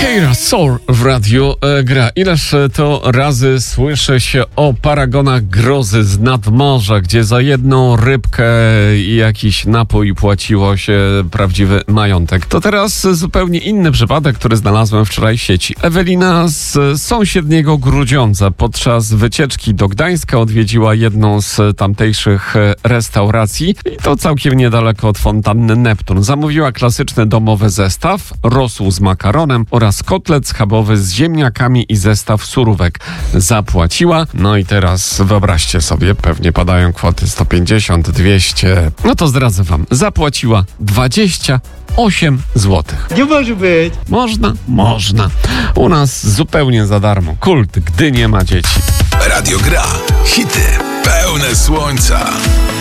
Keira Soul w radiu gra. Ileż to razy słyszy się o paragonach grozy z nadmorza, gdzie za jedną rybkę i jakiś napój płaciło się prawdziwy majątek. To teraz zupełnie inny przypadek, który znalazłem wczoraj w sieci. Ewelina z sąsiedniego Grudziądza podczas wycieczki do Gdańska odwiedziła jedną z tamtejszych restauracji i to całkiem niedaleko od fontanny Neptun. Zamówiła klasyczny domowy zestaw, rosół z makaronem oraz kotlet schabowy z ziemniakami i zestaw surówek. Zapłaciła, no i teraz wyobraźcie sobie, pewnie padają kwoty 150, 200. No to zdradzę wam, zapłaciła 28 zł. Nie może być. Można. U nas zupełnie za darmo. Kult, gdy nie ma dzieci. Radio Gra. Hity pełne słońca.